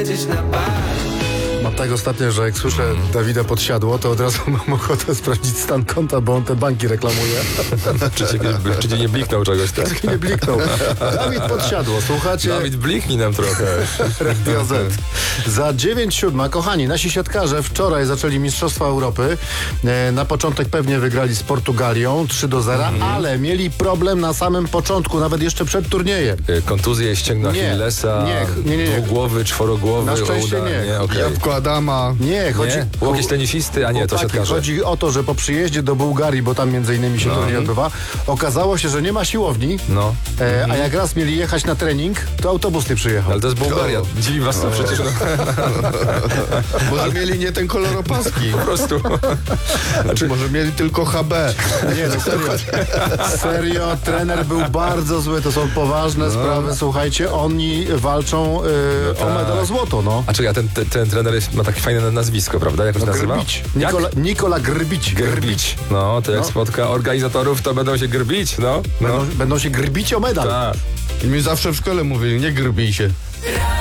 lecieć na bar. Mam tak ostatnio, że jak słyszę Dawida Podsiadło, to od razu mam ochotę sprawdzić stan konta, bo on te banki reklamuje. Czy ci nie bliknął czegoś, tak? Nie bliknął. Dawid Podsiadło, słuchacie? Dawid, bliknij nam trochę. Radio Z. Za 9:07. Kochani, nasi siatkarze wczoraj zaczęli Mistrzostwa Europy. Na początek pewnie wygrali z Portugalią 3-0, ale mieli problem na samym początku, nawet jeszcze przed turniejem. Kontuzje ścięgna Achillesa, nie. dwugłowy, czworogłowy, Na szczęście nie. Okay. Jabłko Adama. Nie, chodzi... Łokieć tenisisty, a nie, to siatkarze. Chodzi o to, że po przyjeździe do Bułgarii, bo tam między innymi się turniej odbywa, okazało się, że nie ma siłowni, a jak raz mieli jechać na trening, to autobus nie przyjechał. Ale to jest Bułgaria. Dziwi was to przecież. Może mieli nie ten kolor opaski. Po prostu. Znaczy, może mieli tylko HB. Nie, no serio. Serio, trener był bardzo zły, to są poważne sprawy, słuchajcie, oni walczą o medal o złoto, no. A czekaj, a ten trener ma takie fajne nazwisko, prawda? Jak to się nazywa? Grbić. Jak? Nikola Grbić. Grbić. No, to jak spotka organizatorów, to będą się grbić, no. Będą się grbić o medal. Tak. I mi zawsze w szkole mówili, nie grbij się.